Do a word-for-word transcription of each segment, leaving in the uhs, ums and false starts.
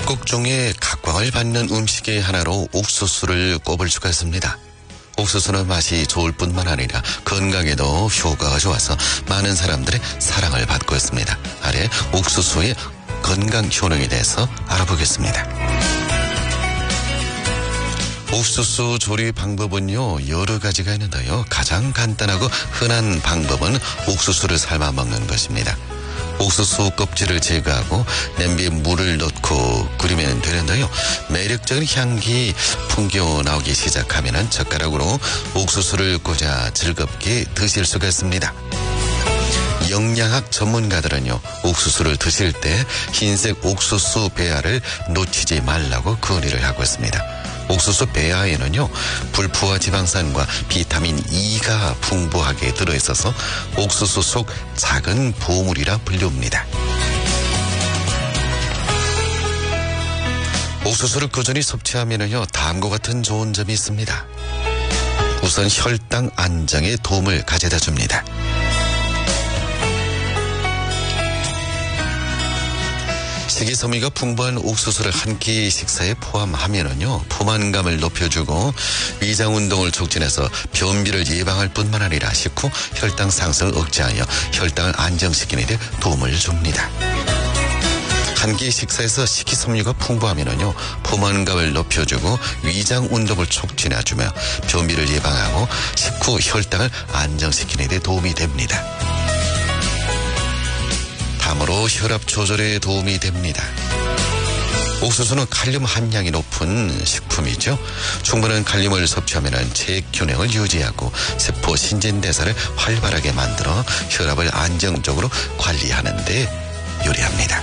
육국 중에 각광을 받는 음식의 하나로 옥수수를 꼽을 수가 있습니다. 옥수수는 맛이 좋을 뿐만 아니라 건강에도 효과가 좋아서 많은 사람들의 사랑을 받고 있습니다. 아래 옥수수의 건강 효능에 대해서 알아보겠습니다. 옥수수 조리 방법은요 여러 가지가 있는데요. 가장 간단하고 흔한 방법은 옥수수를 삶아 먹는 것입니다. 옥수수 껍질을 제거하고 냄비에 물을 넣고 끓이면 되는데요. 매력적인 향기 풍겨 나오기 시작하면 젓가락으로 옥수수를 꽂아 즐겁게 드실 수가 있습니다. 영양학 전문가들은요 옥수수를 드실 때 흰색 옥수수 배아를 놓치지 말라고 건의를 하고 있습니다. 옥수수 배아에는요 불포화 지방산과 비타민 E가 풍부하게 들어있어서 옥수수 속 작은 보물이라 불립니다. 옥수수를 꾸준히 섭취하면은요 다음과 같은 좋은 점이 있습니다. 우선 혈당 안정에 도움을 가져다 줍니다. 식이섬유가 풍부한 옥수수를 한 끼 식사에 포함하면은요 포만감을 높여주고 위장 운동을 촉진해서 변비를 예방할 뿐만 아니라 식후 혈당 상승을 억제하여 혈당을 안정시키는 데 도움을 줍니다. 한 끼 식사에서 식이섬유가 풍부하면은요 포만감을 높여주고 위장 운동을 촉진해주며 변비를 예방하고 식후 혈당을 안정시키는 데 도움이 됩니다. 다음으로 혈압 조절에 도움이 됩니다. 옥수수는 칼륨 함량이 높은 식품이죠. 충분한 칼륨을 섭취하면 체액 균형을 유지하고 세포 신진대사를 활발하게 만들어 혈압을 안정적으로 관리하는 데 유리합니다.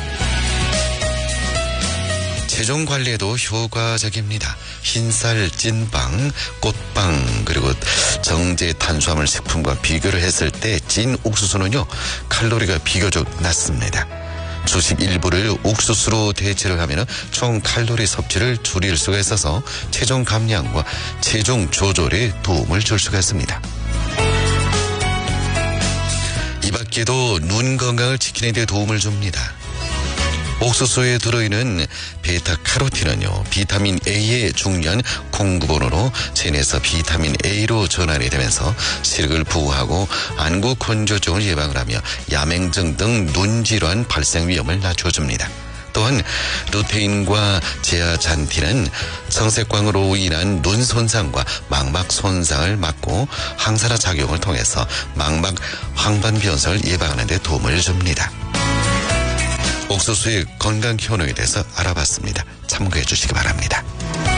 체중 관리에도 효과적입니다. 흰쌀, 찐빵, 꽃빵 그리고 정제 탄수화물 식품과 비교를 했을 때 찐 옥수수는요 칼로리가 비교적 낮습니다. 주식 일부를 옥수수로 대체를 하면 총 칼로리 섭취를 줄일 수가 있어서 체중 감량과 체중 조절에 도움을 줄 수가 있습니다. 이 밖에도 눈 건강을 지키는 데 도움을 줍니다. 옥수수에 들어있는 베타카로틴은요 비타민 A의 중요한 공급원으로 체내에서 비타민 A로 전환이 되면서 시력을 보호하고 안구 건조증을 예방을 하며 야맹증 등 눈질환 발생 위험을 낮춰줍니다. 또한 루테인과 제아잔틴은 청색광으로 인한 눈 손상과 망막 손상을 막고 항산화 작용을 통해서 망막 황반 변성을 예방하는 데 도움을 줍니다. 옥수수의 건강 효능에 대해서 알아봤습니다. 참고해 주시기 바랍니다.